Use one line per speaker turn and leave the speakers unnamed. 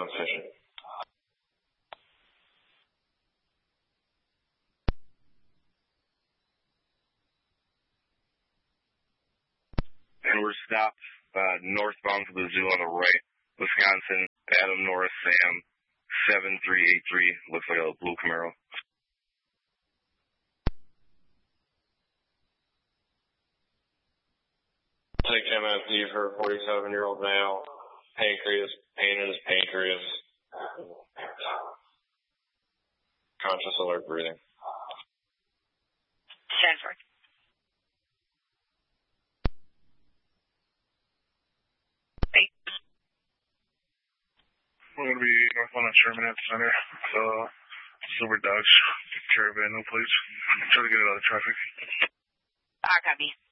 Sufficient. And we're stopped northbound to the zoo on the right, Wisconsin, Adam Norris Sam, 7383, looks like a blue Camaro. Take MSD for a 47-year-old male, pain in his pancreas, conscious alert breathing.
10-4.
We're going to be northbound on Sherman at the center. Silver Dodge Caravan, no please. Try to get it out of traffic.
Copy.